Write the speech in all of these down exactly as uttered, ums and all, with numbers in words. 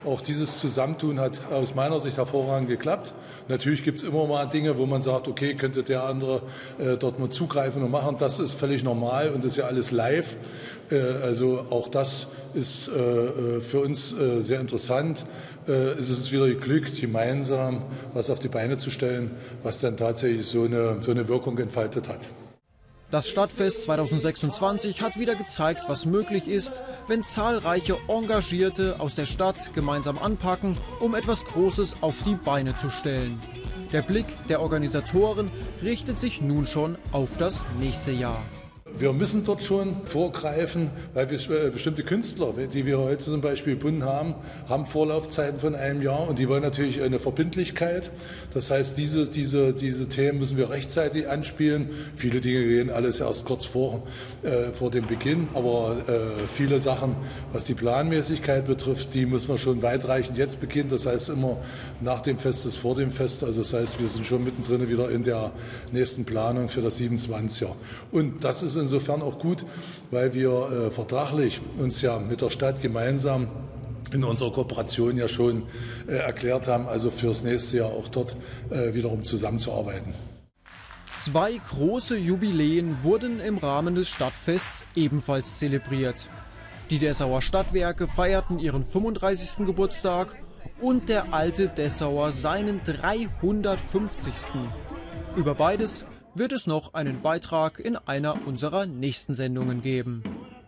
Auch dieses Zusammentun hat aus meiner Sicht hervorragend geklappt. Natürlich gibt es immer mal Dinge, wo man sagt, okay, könnte der andere äh, dort mal zugreifen und machen. Das ist völlig normal und das ist ja alles live. Äh, also auch das ist äh, für uns äh, sehr interessant. Äh, es ist uns wieder geglückt, gemeinsam was auf die Beine zu stellen, was dann tatsächlich so eine, so eine Wirkung entfaltet hat. Das Stadtfest zweitausendsechsundzwanzig hat wieder gezeigt, was möglich ist, wenn zahlreiche Engagierte aus der Stadt gemeinsam anpacken, um etwas Großes auf die Beine zu stellen. Der Blick der Organisatoren richtet sich nun schon auf das nächste Jahr. Wir müssen dort schon vorgreifen, weil wir bestimmte Künstler, die wir heute zum Beispiel gebunden haben, haben Vorlaufzeiten von einem Jahr und die wollen natürlich eine Verbindlichkeit. Das heißt, diese, diese, diese Themen müssen wir rechtzeitig anspielen. Viele Dinge gehen alles erst kurz vor, äh, vor dem Beginn, aber äh, viele Sachen, was die Planmäßigkeit betrifft, die müssen wir schon weitreichend jetzt beginnen. Das heißt immer nach dem Fest ist vor dem Fest. Also das heißt, wir sind schon mittendrin wieder in der nächsten Planung für das siebenundzwanziger. Und das ist insofern auch gut, weil wir äh, vertraglich uns ja mit der Stadt gemeinsam in unserer Kooperation ja schon äh, erklärt haben, also fürs nächste Jahr auch dort äh, wiederum zusammenzuarbeiten. Zwei große Jubiläen wurden im Rahmen des Stadtfests ebenfalls zelebriert. Die Dessauer Stadtwerke feierten ihren fünfunddreißigsten Geburtstag und der alte Dessauer seinen dreihundertfünfzigsten Über beides wird es noch einen Beitrag in einer unserer nächsten Sendungen geben.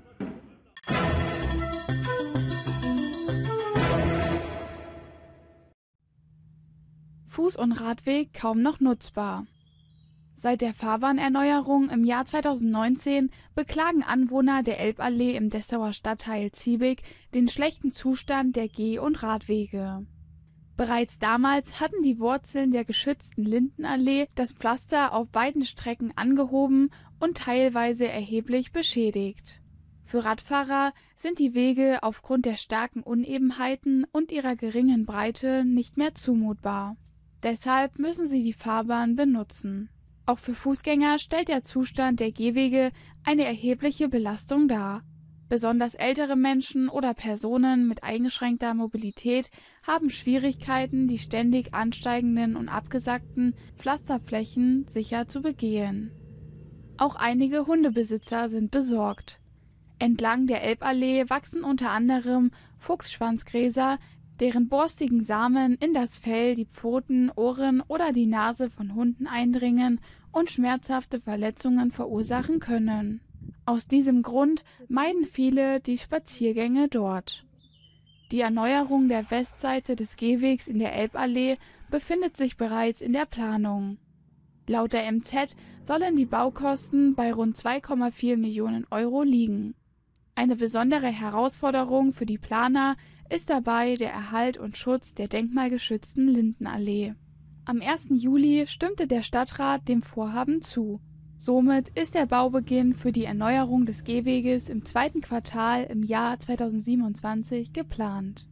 Fuß- und Radweg kaum noch nutzbar. Seit der Fahrbahnerneuerung im Jahr zweitausendneunzehn beklagen Anwohner der Elballee im Dessauer Stadtteil Ziebig den schlechten Zustand der Geh- und Radwege. Bereits damals hatten die Wurzeln der geschützten Lindenallee das Pflaster auf beiden Strecken angehoben und teilweise erheblich beschädigt. Für Radfahrer sind die Wege aufgrund der starken Unebenheiten und ihrer geringen Breite nicht mehr zumutbar. Deshalb müssen sie die Fahrbahn benutzen. Auch für Fußgänger stellt der Zustand der Gehwege eine erhebliche Belastung dar. Besonders ältere Menschen oder Personen mit eingeschränkter Mobilität haben Schwierigkeiten, die ständig ansteigenden und abgesackten Pflasterflächen sicher zu begehen. Auch einige Hundebesitzer sind besorgt. Entlang der Elballee wachsen unter anderem Fuchsschwanzgräser, deren borstigen Samen in das Fell, die Pfoten, Ohren oder die Nase von Hunden eindringen und schmerzhafte Verletzungen verursachen können. Aus diesem Grund meiden viele die Spaziergänge dort. Die Erneuerung der Westseite des Gehwegs in der Elballee befindet sich bereits in der Planung. Laut der M Z sollen die Baukosten bei rund zwei Komma vier Millionen Euro liegen. Eine besondere Herausforderung für die Planer ist dabei der Erhalt und Schutz der denkmalgeschützten Lindenallee. Am ersten Juli stimmte der Stadtrat dem Vorhaben zu. Somit ist der Baubeginn für die Erneuerung des Gehweges im zweiten Quartal im Jahr zweitausendsiebenundzwanzig geplant.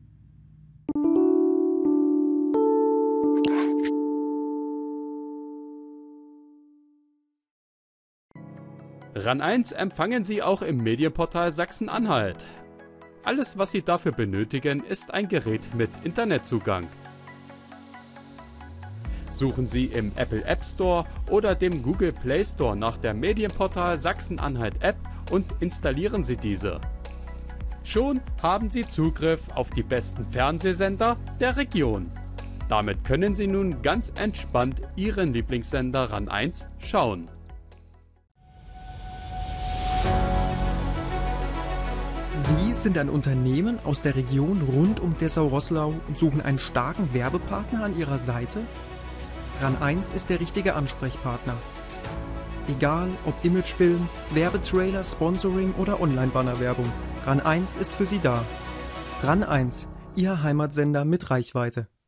RAN eins empfangen Sie auch im Medienportal Sachsen-Anhalt. Alles, was Sie dafür benötigen, ist ein Gerät mit Internetzugang. Suchen Sie im Apple App Store oder dem Google Play Store nach der Medienportal Sachsen-Anhalt App und installieren Sie diese. Schon haben Sie Zugriff auf die besten Fernsehsender der Region. Damit können Sie nun ganz entspannt Ihren Lieblingssender RAN eins schauen. Sie sind ein Unternehmen aus der Region rund um Dessau-Roßlau und suchen einen starken Werbepartner an Ihrer Seite? RAN eins ist der richtige Ansprechpartner. Egal ob Imagefilm, Werbetrailer, Sponsoring oder Online-Banner-Werbung, RAN eins ist für Sie da. RAN eins, Ihr Heimatsender mit Reichweite.